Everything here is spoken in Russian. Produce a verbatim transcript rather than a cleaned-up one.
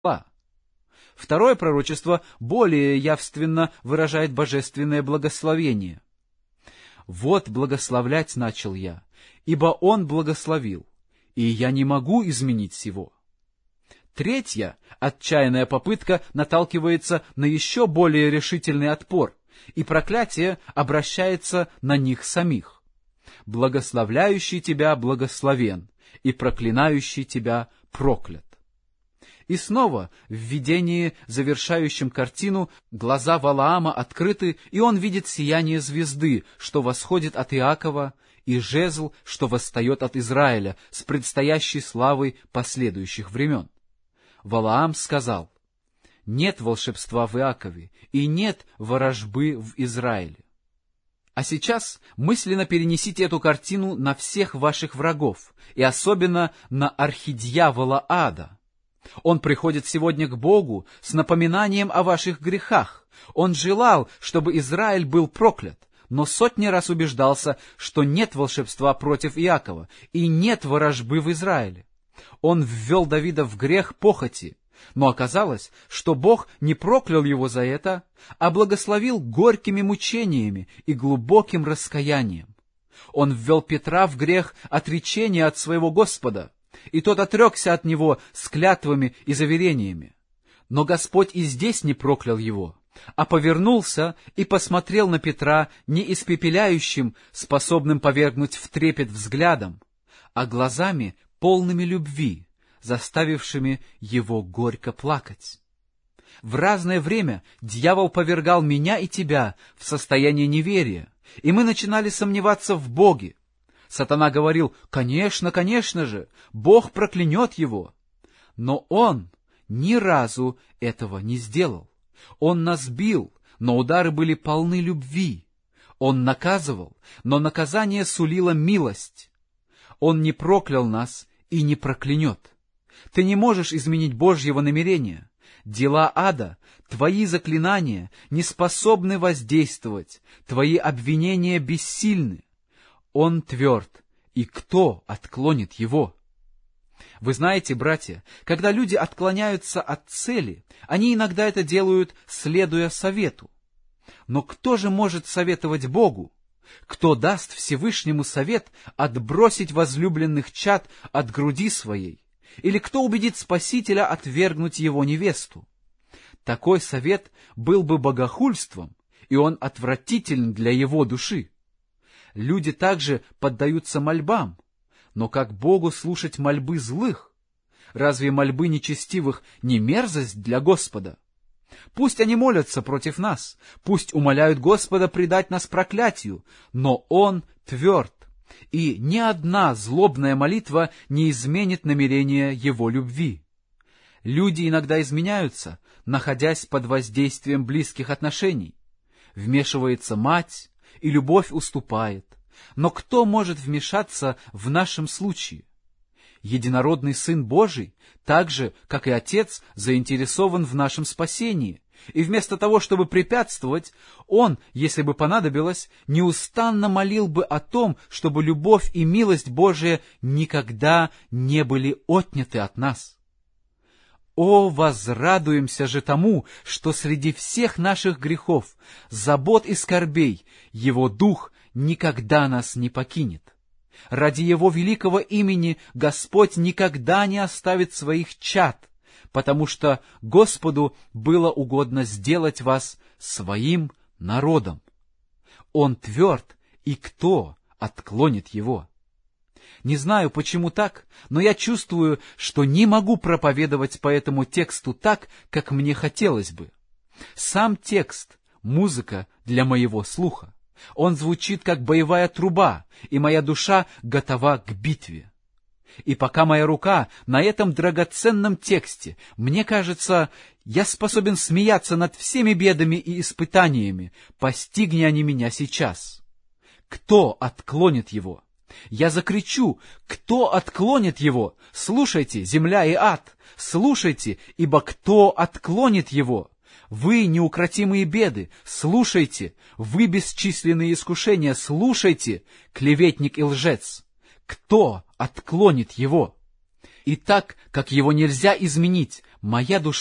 зла. Второе пророчество более явственно выражает божественное благословение. «Вот благословлять начал я, ибо Он благословил, и я не могу изменить сего». Третья, отчаянная попытка наталкивается на еще более решительный отпор, и проклятие обращается на них самих. «Благословляющий тебя благословен, и проклинающий тебя проклят». И снова в видении, завершающем картину, глаза Валаама открыты, и он видит сияние звезды, что восходит от Иакова, и жезл, что восстает от Израиля, с предстоящей славой последующих времен. Валаам сказал: «Нет волшебства в Иакове, и нет ворожбы в Израиле». А сейчас мысленно перенесите эту картину на всех ваших врагов, и особенно на архидьявола ада. Он приходит сегодня к Богу с напоминанием о ваших грехах. Он желал, чтобы Израиль был проклят, но сотни раз убеждался, что нет волшебства против Иакова и нет ворожбы в Израиле. Он ввел Давида в грех похоти, но оказалось, что Бог не проклял его за это, а благословил горькими мучениями и глубоким раскаянием. Он ввел Петра в грех отречения от своего Господа, и тот отрекся от него с клятвами и заверениями. Но Господь и здесь не проклял его, а повернулся и посмотрел на Петра не испепеляющим, способным повергнуть в трепет взглядом, а глазами, полными любви, заставившими его горько плакать. В разное время дьявол повергал меня и тебя в состояние неверия, и мы начинали сомневаться в Боге. Сатана говорил: «Конечно, конечно же, Бог проклянет его». Но он ни разу этого не сделал. Он нас бил, но удары были полны любви. Он наказывал, но наказание сулило милость. Он не проклял нас и не проклянет. Ты не можешь изменить Божьего намерения. Дела ада, твои заклинания не способны воздействовать, твои обвинения бессильны. Он тверд, и кто отклонит его? Вы знаете, братья, когда люди отклоняются от цели, они иногда это делают, следуя совету. Но кто же может советовать Богу? Кто даст Всевышнему совет отбросить возлюбленных чад от груди своей? Или кто убедит Спасителя отвергнуть его невесту? Такой совет был бы богохульством, и он отвратителен для его души. Люди также поддаются мольбам, но как Богу слушать мольбы злых? Разве мольбы нечестивых не мерзость для Господа? Пусть они молятся против нас, пусть умоляют Господа предать нас проклятию, но Он тверд, и ни одна злобная молитва не изменит намерения Его любви. Люди иногда изменяются, находясь под воздействием близких отношений. Вмешивается мать, и любовь уступает. Но кто может вмешаться в нашем случае? Единородный Сын Божий, так же, как и Отец, заинтересован в нашем спасении, и вместо того, чтобы препятствовать, Он, если бы понадобилось, неустанно молил бы о том, чтобы любовь и милость Божия никогда не были отняты от нас. О, возрадуемся же тому, что среди всех наших грехов, забот и скорбей Его Дух никогда нас не покинет. Ради Его великого имени Господь никогда не оставит своих чад, потому что Господу было угодно сделать вас своим народом. Он тверд, и кто отклонит Его? Не знаю, почему так, но я чувствую, что не могу проповедовать по этому тексту так, как мне хотелось бы. Сам текст — музыка для моего слуха. Он звучит, как боевая труба, и моя душа готова к битве. И пока моя рука на этом драгоценном тексте, мне кажется, я способен смеяться над всеми бедами и испытаниями, постигни они меня сейчас. Кто отклонит его? Я закричу: кто отклонит его? Слушайте, земля и ад! Слушайте, ибо кто отклонит его? Вы, неукротимые беды, слушайте, вы, бесчисленные искушения, слушайте, клеветник и лжец. Кто отклонит его? И так, как его нельзя изменить, моя душа